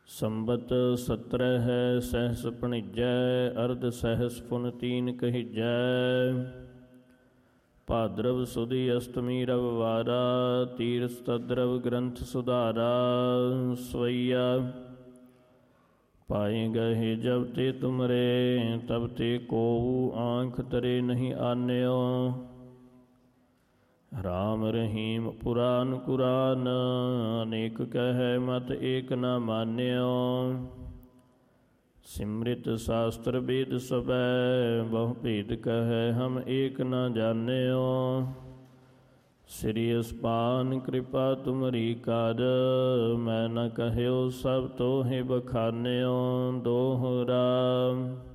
ਸੰਬਤ 17 ਹੈ ਸਹਿਸ ਭਣਿਜੈ, ਅਰਧ ਸਹਿਸ ਪੁਨ ਤੀਨ ਕਹੀਜੈ। ਭਾਦਰਵ ਸੁਦੀ ਅਸ਼ਟਮੀ ਰਵਿਵਾਰਾ, ਤੀਰਥ ਤਦਰਵ ਗ੍ਰੰਥ ਸੁਧਾਰਾ। ਸਵਈਆ ਪਾਏ ਗਏ ਜਬ ਤੇ ਤੁਮਰੇ, ਤਬ ਤੇ ਕੋਊ ਆਂਖ ਤਰੇ ਨਹੀਂ ਆਨਿਓ। ਰਾਮ ਰਹੀਮ ਪੁਰਾਨ ਕੁਰਾਨ, ਅਨੇਕ ਕਹਿ ਮਤ ਏਕ ਨ ਮਾਨਿਓ। ਸਿਮ੍ਰਿਤ ਸ਼ਾਸਤਰ ਵੇਦ ਸਭੈ, ਬਹੁ ਭੇਦ ਕਹਿ ਹਮ ਏਕ ਨ ਜਾਣਿਓ। ਸ੍ਰੀ ਅਸਪਾਨ ਕਿਰਪਾ ਤੁਮਰੀ ਕਰ, ਮੈਂ ਨ ਕਹਿਓ ਸਭ ਤੋਹਿ ਬਖਾਨਿਓ। ਦੋਹਰਾ